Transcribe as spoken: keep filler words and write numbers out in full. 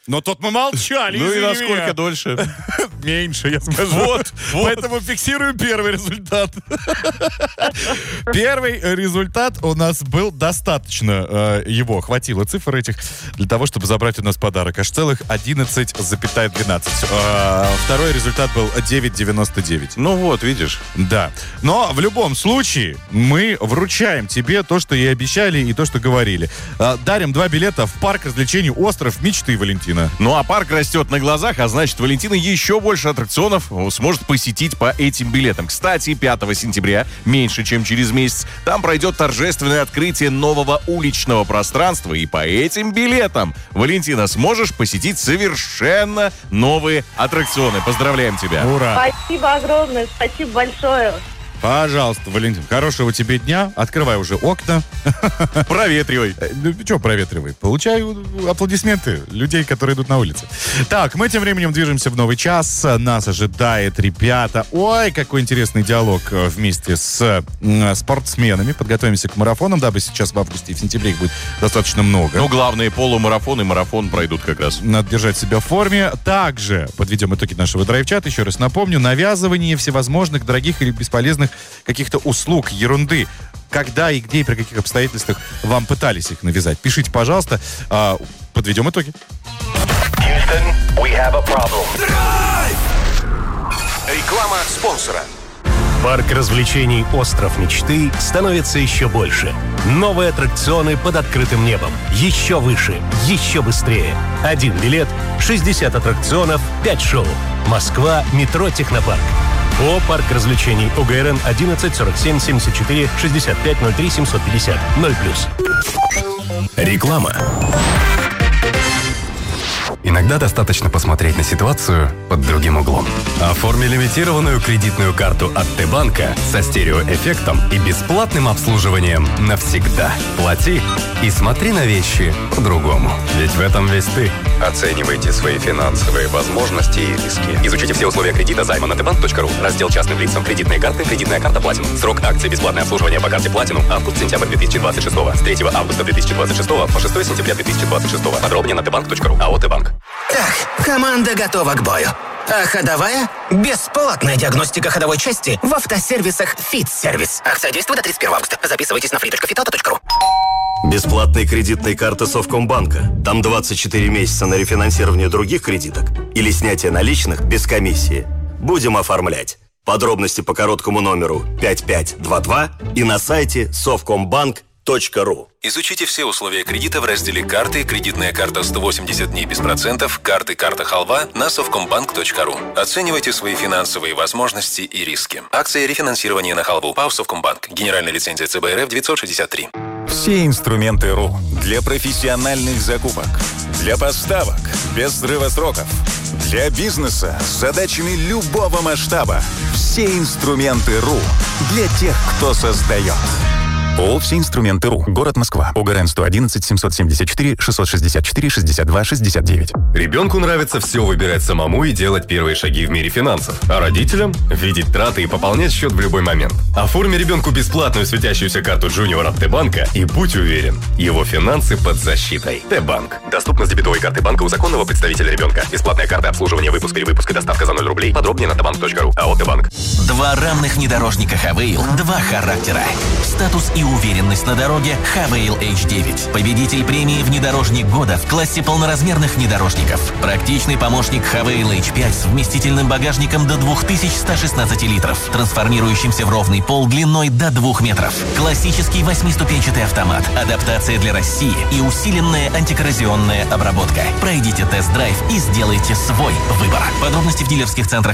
Но тут мы молчали. Ну и извини насколько меня. дольше? Меньше, я скажу. Вот, вот. Поэтому фиксируем первый результат. Первый результат у нас был достаточно. э, Его хватило цифр этих для того, чтобы забрать у нас подарок. Аж целых одиннадцать целых двенадцать. Э, Второй результат был девять девяносто девять. Ну вот, видишь. Да. Но в любом случае мы вручаем тебе то, что и обещали, и то, что говорили. Э, Дарим два билета в парк развлечений «Остров мечты», Валентина. Ну а парк растет на глазах, а значит, Валентина еще больше аттракционов сможет посетить по этим билетам. Кстати, пятого сентября, меньше чем через месяц, там пройдет торжественное открытие нового уличного пространства. И по этим билетам, Валентина, сможешь посетить совершенно новые аттракционы. Поздравляем тебя. Ура! Спасибо огромное, спасибо большое. Пожалуйста, Валентин, хорошего тебе дня. Открывай уже окна. Проветривай. Э, Ну, что проветривай? Получаю аплодисменты людей, которые идут на улице. Так, мы тем временем движемся в новый час. Нас ожидает, ребята. Ой, какой интересный диалог э, вместе с э, спортсменами. Подготовимся к марафонам, дабы сейчас в августе и в сентябре их будет достаточно много. Ну, главное, полумарафон и марафон пройдут как раз. Надо держать себя в форме. Также подведем итоги нашего драйв-чата. Еще раз напомню, навязывание всевозможных дорогих или бесполезных каких-то услуг, ерунды. Когда и где и при каких обстоятельствах вам пытались их навязать. Пишите, пожалуйста. А, подведем итоги. Houston, we have a problem. Реклама спонсора. Парк развлечений «Остров мечты» становится еще больше. Новые аттракционы под открытым небом. Еще выше, еще быстрее. Один билет, шестьдесят аттракционов, пять шоу. Москва, метро «Технопарк». О, парк развлечений ОГРН одиннадцать сорок семь семьдесят четыре шестьдесят пять ноль три семьсот пятьдесят ноль плюс. Реклама. Иногда достаточно посмотреть на ситуацию под другим углом. Оформи лимитированную кредитную карту от Т-банка со стереоэффектом и бесплатным обслуживанием навсегда. Плати и смотри на вещи по-другому. Ведь в этом весь ты. Оценивайте свои финансовые возможности и риски. Изучите все условия кредита займа на тбанк точка ру. Раздел частным лицам. Кредитные карты. Кредитная карта Platinum. Срок акции бесплатное обслуживание по карте Platinum. Август-сентябрь две тысячи двадцать шестого. С третьего августа две тысячи двадцать шестого по шестое сентября две тысячи двадцать шестого. Подробнее на тбанк точка ру. АО Т-банк. Так, команда готова к бою. А ходовая? Бесплатная диагностика ходовой части в автосервисах «Фит-сервис». Акция действует до тридцать первого августа. Записывайтесь на фри точка фитауто точка ру. Бесплатные кредитные карты Совкомбанка. Там двадцать четыре месяца на рефинансирование других кредиток или снятие наличных без комиссии. Будем оформлять. Подробности по короткому номеру пять пять два два и на сайте совкомбанк точка ру. Изучите все условия кредита в разделе «Карты», кредитная карта сто восемьдесят дней без процентов, карты «Карта Халва» на совкомбанк точка ру. Оценивайте свои финансовые возможности и риски. Акция рефинансирования на халву. ПАО «Совкомбанк». Генеральная лицензия ЦБ РФ девятьсот шестьдесят три. Все инструменты РУ для профессиональных закупок, для поставок без срыва сроков, для бизнеса с задачами любого масштаба. Все инструменты РУ для тех, кто создает. ООО «Все инструменты РУ». Город Москва. ОГРН сто одиннадцать семьсот семьдесят четыре шестьсот шестьдесят четыре шестьдесят два шестьдесят девять. Ребенку нравится все выбирать самому и делать первые шаги в мире финансов. А родителям – видеть траты и пополнять счет в любой момент. Оформи ребенку бесплатную светящуюся карту Junior от Т-банка и будь уверен, его финансы под защитой. Т-банк. Доступность дебетовой карты банка у законного представителя ребенка. Бесплатная карта обслуживания, выпуск, перевыпуск и доставка за ноль рублей. Подробнее на тбанк точка ру. АО Т-банк. Два рамных внедорожника Хавейл, два характера. Статус и уверенность на дороге Хавейл эйч девять. Победитель премии «Внедорожник года» в классе полноразмерных внедорожников. Практичный помощник Хавейл эйч пять с вместительным багажником до две тысячи сто шестнадцать литров, трансформирующимся в ровный пол длиной до двух метров. Классический восьмиступенчатый автомат, адаптация для России и усиленная антикоррозионная обработка. Пройдите тест-драйв и сделайте свой выбор. Подробности в дилерских центрах